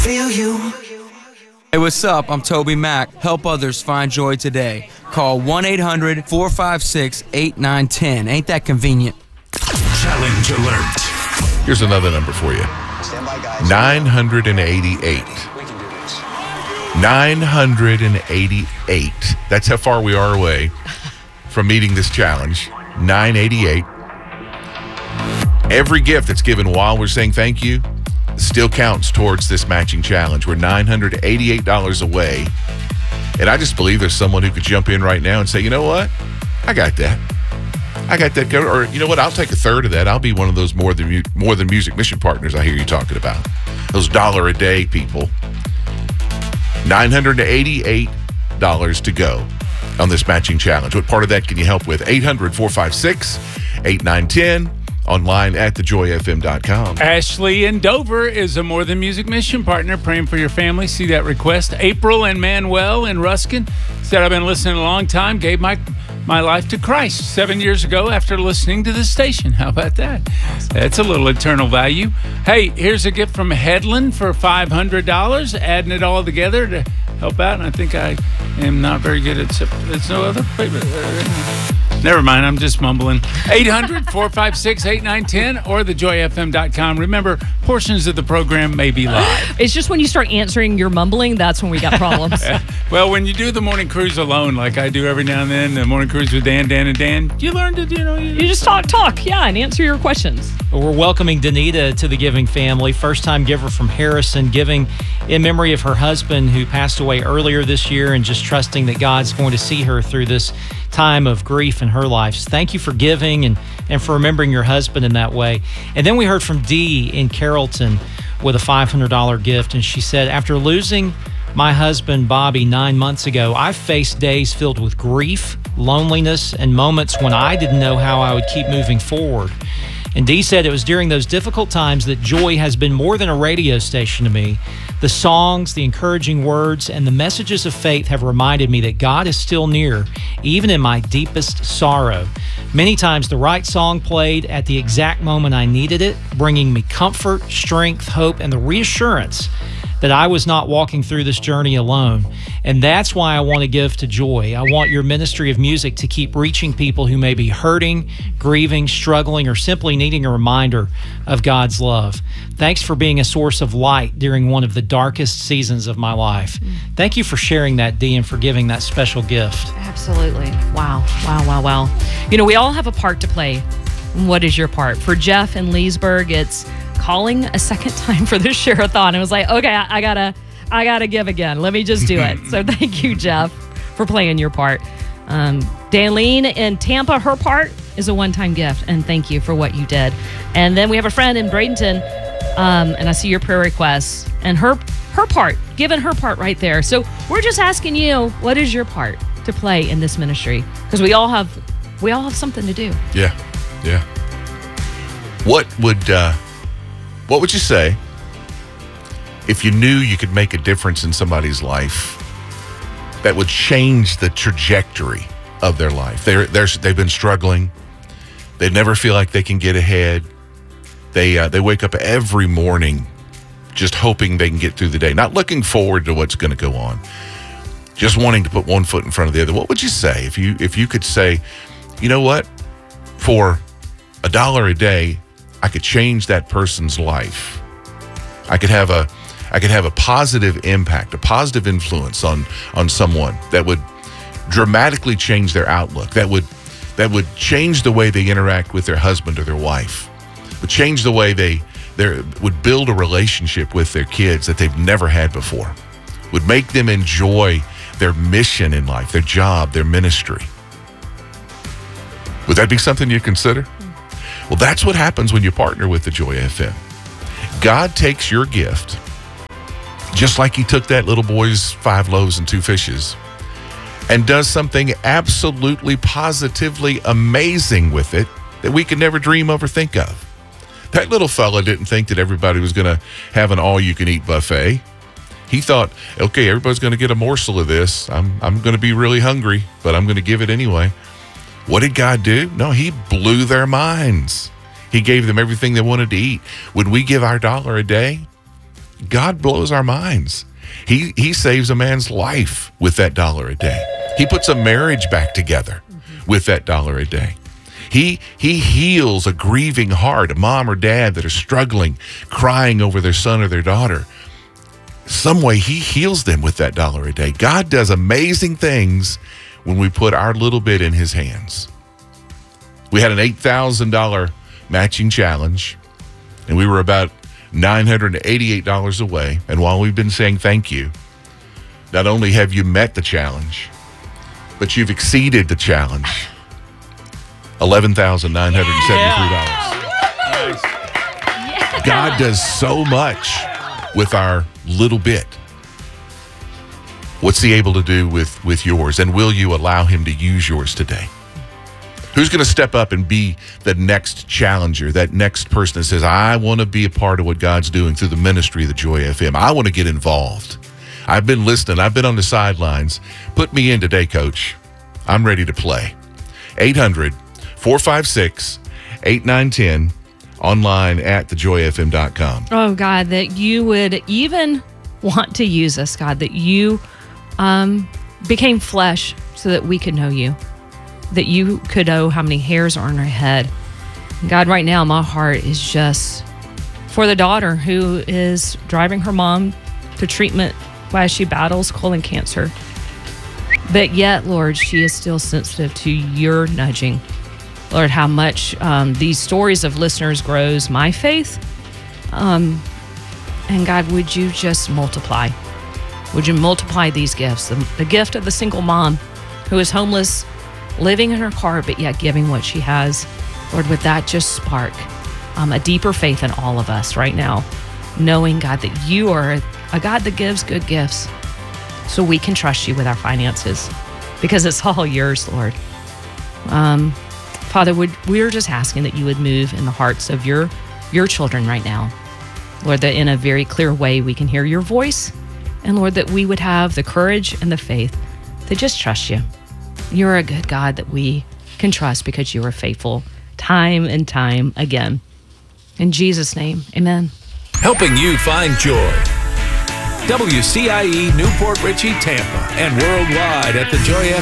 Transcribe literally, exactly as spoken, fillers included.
Feel you. Hey, what's up? I'm Toby Mack. Help others find joy today. Call one eight hundred four five six eight nine one zero. Ain't that convenient? Challenge alert. Here's another number for you. Stand by, guys. nine hundred eighty-eight. We can do this. nine hundred eighty-eight. That's how far we are away from meeting this challenge. nine eighty-eight. Every gift that's given while we're saying thank you still counts towards this matching challenge. We're nine hundred eighty-eight dollars away. And I just believe there's someone who could jump in right now and say, you know what? I got that. I got that covered. Or, you know what? I'll take a third of that. I'll be one of those more than more than music mission partners I hear you talking about. Those dollar a day people. nine hundred eighty-eight dollars to go on this matching challenge. What part of that can you help with? eight hundred four five six eight nine one zero. Online at the joy f m dot com. Ashley in Dover is a More Than Music mission partner. Praying for your family. See that request. April and Manuel in Ruskin said, I've been listening a long time. Gave my my life to Christ seven years ago after listening to this station. How about that? That's a little eternal value. Hey, here's a gift from Headland for five hundred dollars. Adding it all together to help out. And I think I am not very good at... There's no other... Never mind, I'm just mumbling. eight hundred four five six eight nine one zero or the joy f m dot com. Remember, portions of the program may be live. It's just when you start answering your mumbling, that's when we got problems. Well, when you do the morning cruise alone, like I do every now and then, the morning cruise with Dan, Dan, and Dan, you learn to, you know... You, you just talk, talk, yeah, and answer your questions. We're welcoming Danita to the Giving family. First-time giver from Harrison, giving in memory of her husband who passed away earlier this year and just trusting that God's going to see her through this time of grief in her life. So thank you for giving and, and for remembering your husband in that way. And then we heard from Dee in Carrollton with a five hundred dollars gift. And she said, after losing my husband, Bobby, nine months ago, I faced days filled with grief, loneliness, and moments when I didn't know how I would keep moving forward. And Dee said it was during those difficult times that Joy has been more than a radio station to me. The songs, the encouraging words, and the messages of faith have reminded me that God is still near, even in my deepest sorrow. Many times the right song played at the exact moment I needed it, bringing me comfort, strength, hope, and the reassurance that I was not walking through this journey alone. And that's why I want to give to Joy. I want your ministry of music to keep reaching people who may be hurting, grieving, struggling, or simply needing a reminder of God's love. Thanks for being a source of light during one of the darkest seasons of my life. Thank you for sharing that, Dee, and for giving that special gift. Absolutely. Wow, wow, wow, wow. You know, we all have a part to play. What is your part? For Jeff in Leesburg, it's calling a second time for this share-a-thon. It was like, okay, I, I gotta, I gotta give again. Let me just do it. So thank you, Jeff, for playing your part. Um, Danleen in Tampa, her part is a one-time gift, and thank you for what you did. And then we have a friend in Bradenton, um, and I see your prayer requests, and her her part, given her part right there. So we're just asking you, what is your part to play in this ministry? Because we all have, we all have something to do. Yeah, yeah. What would uh, what would you say if you knew you could make a difference in somebody's life that would change the trajectory of their life? They're, they're, they've been struggling. They never feel like they can get ahead. They uh, they wake up every morning just hoping they can get through the day, not looking forward to what's going to go on, just wanting to put one foot in front of the other. What would you say if you if you could say, you know what, for a dollar a day, I could change that person's life. I could have a I could have a positive impact, a positive influence on on someone that would dramatically change their outlook, that would that would change the way they interact with their husband or their wife, would change the way they they would build a relationship with their kids that they've never had before, would make them enjoy their mission in life, their job, their ministry. Would that be something you consider? Well, that's what happens when you partner with the Joy F M. God takes your gift, just like he took that little boy's five loaves and two fishes, and does something absolutely positively amazing with it that we could never dream of or think of. That little fella didn't think that everybody was going to have an all-you-can-eat buffet. He thought, okay, everybody's going to get a morsel of this. I'm, I'm going to be really hungry, but I'm going to give it anyway. What did God do? No, he blew their minds. He gave them everything they wanted to eat. When we give our dollar a day, God blows our minds. He he saves a man's life with that dollar a day. He puts a marriage back together with that dollar a day. He he heals a grieving heart, a mom or dad that are struggling, crying over their son or their daughter. Some way he heals them with that dollar a day. God does amazing things when we put our little bit in his hands. We had an eight thousand dollars matching challenge, and we were about nine hundred eighty-eight dollars away. And while we've been saying thank you, not only have you met the challenge, but you've exceeded the challenge. eleven thousand nine hundred seventy-three dollars. Nice. Yeah. God does so much with our little bit. What's he able to do with, with yours? And will you allow him to use yours today? Who's going to step up and be the next challenger, that next person that says, I want to be a part of what God's doing through the ministry of the Joy F M. I want to get involved. I've been listening. I've been on the sidelines. Put me in today, Coach. I'm ready to play. eight hundred, four five six, eight nine one zero, online at the joy f m dot com. Oh, God, that you would even want to use us, God, that you um, became flesh so that we could know you, that you could know how many hairs are on our head. God, right now, my heart is just for the daughter who is driving her mom to treatment while she battles colon cancer. But yet, Lord, she is still sensitive to your nudging. Lord, how much um, these stories of listeners grows my faith. Um, and God, would you just multiply? Would you multiply these gifts? The, the gift of the single mom who is homeless, living in her car, but yet giving what she has. Lord, would that just spark um, a deeper faith in all of us right now, knowing, God, that you are a, a God that gives good gifts so we can trust you with our finances because it's all yours, Lord. Um, Father, would, we're just asking that you would move in the hearts of your, your children right now. Lord, that in a very clear way we can hear your voice. And Lord, that we would have the courage and the faith to just trust you. You're a good God that we can trust because you are faithful time and time again. In Jesus' name, amen. Helping you find joy. W C I E Newport Richey, Tampa, and worldwide at the Joy F M.